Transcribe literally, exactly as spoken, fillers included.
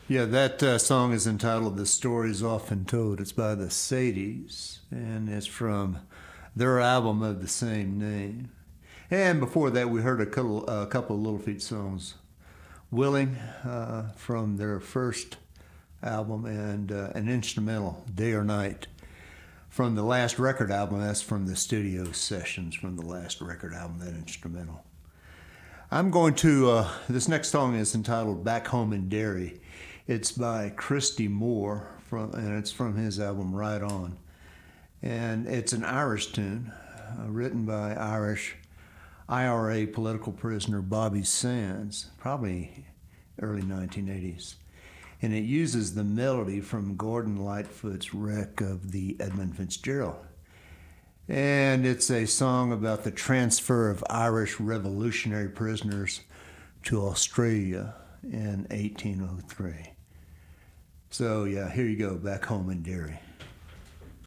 Yeah, that uh, song is entitled "The Story's Often Told." It's by the Sadies, and it's from their album of the same name. And before that, we heard a couple, a couple of Little Feat songs, "Willing" uh, from their first album, and uh, an instrumental, "Day or Night," from the last record album. That's from the studio sessions from the last record album, that instrumental. I'm going to, uh, this next song is entitled "Back Home in Derry." It's by Christy Moore, from, and it's from his album Right On. And it's an Irish tune, uh, written by Irish I R A political prisoner Bobby Sands, probably early nineteen eighties. And it uses the melody from Gordon Lightfoot's wreck of the Edmund Fitzgerald. And it's a song about the transfer of Irish revolutionary prisoners to Australia in eighteen oh three. So yeah, here you go, "Back Home in Derry."